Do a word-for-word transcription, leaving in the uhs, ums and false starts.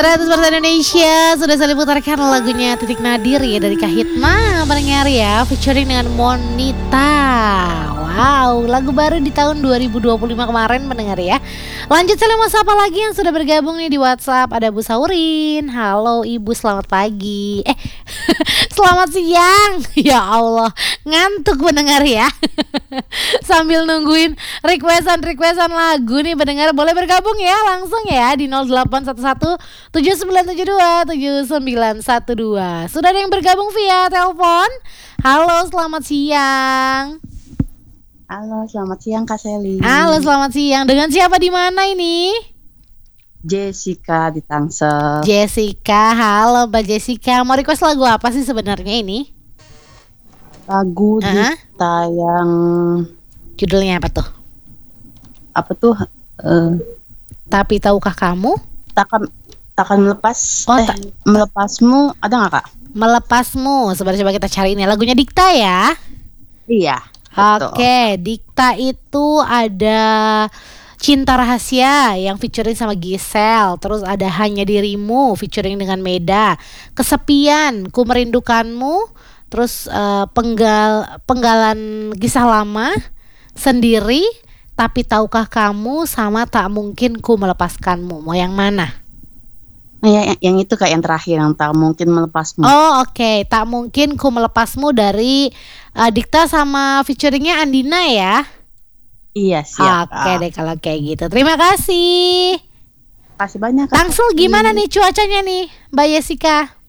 seratus persen Indonesia sudah saling putarkan lagunya Titik Nadir ya dari Kahitna pendengar ya, featuring dengan Monita. Wow, lagu baru di tahun dua ribu dua puluh lima kemarin pendengar ya. Lanjut saling mau sapa lagi yang sudah bergabung nih di WhatsApp. Ada Bu Saurin. Halo Ibu, selamat pagi. Eh, selamat siang. Ya Allah, ngantuk pendengar ya. Sambil nungguin requestan-requestan lagu nih pendengar, boleh bergabung ya langsung ya di nol delapan satu satu tujuh sembilan tujuh dua tujuh sembilan satu dua. Sudah ada yang bergabung via telepon? Halo, selamat siang. Halo, selamat siang Kak Seli. Halo, selamat siang. Dengan siapa di mana ini? Jessica di Tangsel. Jessica, halo Mbak Jessica. Mau request lagu apa sih sebenarnya ini? Lagu Uh-huh. Dikta yang Judulnya apa tuh? apa tuh? Uh, Tapi tahukah kamu? takkan takkan melepas. Oh, eh, tak- melepasmu ada nggak Kak? Melepasmu. Sebenarnya coba kita cari ini. Lagunya Dikta ya. Iya. Betul. Oke, Dikta itu ada Cinta Rahasia yang featuring sama Gisel. Terus ada Hanya Dirimu featuring dengan Meda. Kesepian, Ku Merindukanmu. Terus eh, penggal penggalan Kisah Lama, Sendiri, Tapi Tahukah Kamu, sama Tak Mungkin Ku Melepaskanmu. Mau yang mana? Nah, yang, yang itu Kak, yang terakhir, yang tak mungkin melepasmu. Oh oke, Tak Mungkin Ku Melepasmu dari uh, Dikta sama featuringnya Andina ya. Iya, siap. Oke deh kalau kayak gitu. Terima kasih. Kasih banyak Kak. Tangsel gimana nih cuacanya nih Mbak Jessica?